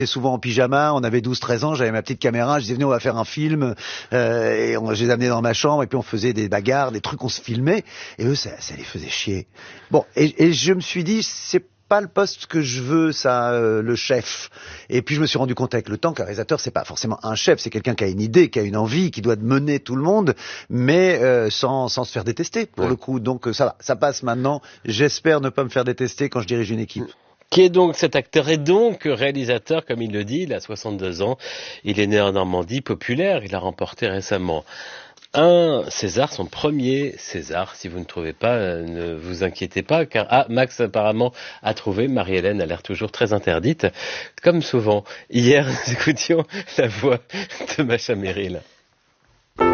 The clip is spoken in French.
souvent en pyjama, on avait 12-13 ans, j'avais ma petite caméra, je disais venez on va faire un film, je les amenais dans ma chambre et puis on faisait des bagarres, des trucs, on se filmait, et eux ça les faisait chier. Bon, et je me suis dit c'est pas le poste que je veux, ça, le chef. Et puis je me suis rendu compte avec le temps qu'un réalisateur c'est pas forcément un chef, c'est quelqu'un qui a une idée, qui a une envie, qui doit mener tout le monde, mais sans se faire détester pour le coup. Donc ça va, ça passe maintenant. J'espère ne pas me faire détester quand je dirige une équipe. Qui est donc cet acteur et donc réalisateur, comme il le dit, il a 62 ans, il est né en Normandie, populaire, il a remporté récemment un César, son premier César. Si vous ne trouvez pas, ne vous inquiétez pas, car Max apparemment a trouvé, Marie-Hélène a l'air toujours très interdite, comme souvent. Hier, nous écoutions la voix de Macha Merrill.